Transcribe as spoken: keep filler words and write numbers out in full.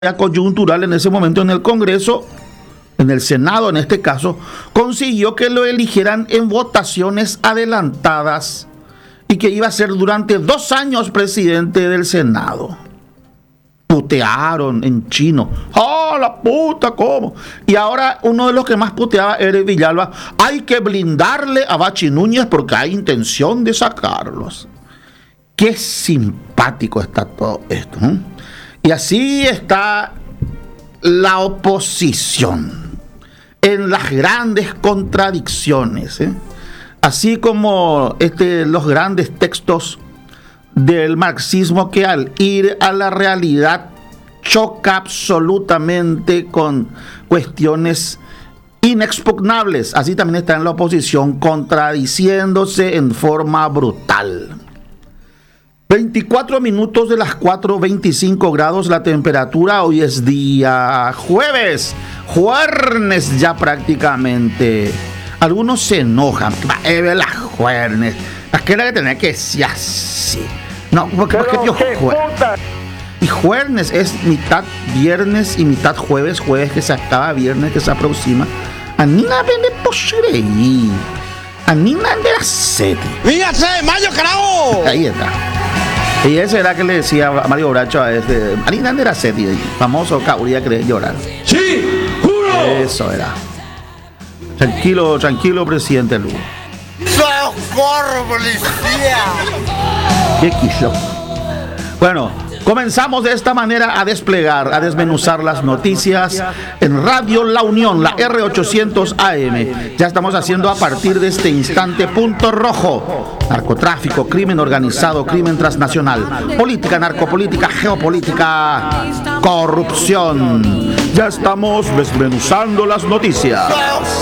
coyuntural en ese momento en el Congreso, en el Senado en este caso, consiguió que lo eligieran en votaciones adelantadas y que iba a ser durante dos años presidente del Senado. Putearon en chino. ¡Oh, la puta! ¿Cómo? Y ahora uno de los que más puteaba era Villalba. Hay que blindarle a Bachi Núñez porque hay intención de sacarlos. Qué simpático está todo esto, ¿eh? Y así está la oposición en las grandes contradicciones, ¿eh? Así como este, los grandes textos del marxismo que al ir a la realidad choca absolutamente con cuestiones inexpugnables. Así también está en la oposición contradiciéndose en forma brutal. veinticuatro minutos de las cuatro, veinticinco grados la temperatura. Hoy es día jueves, jueves ya prácticamente. Algunos se enojan. Eh, las jueves. Es que era que tenía que ser así. No, porque, porque yo jueves. Y jueves es mitad viernes y mitad jueves. Jueves que se acaba, viernes que se aproxima. A mí la vele posreí. A mí la de la sete. ¡Fíjate, Mayo, carajo! Ahí está. Y ese era que le decía a Mario Bracho a este Marina de la Seti, famoso Cauría, que llorar. ¡Sí! ¡Juro! Eso era. Tranquilo, tranquilo, presidente Lugo. ¡Socorro, policía! ¿Qué quiso? Bueno, comenzamos de esta manera a desplegar, a desmenuzar las noticias en Radio La Unión, la R ochocientos A M. Ya estamos haciendo a partir de este instante punto rojo. Narcotráfico, crimen organizado, crimen transnacional, política, narcopolítica, geopolítica, corrupción. Ya estamos desmenuzando las noticias.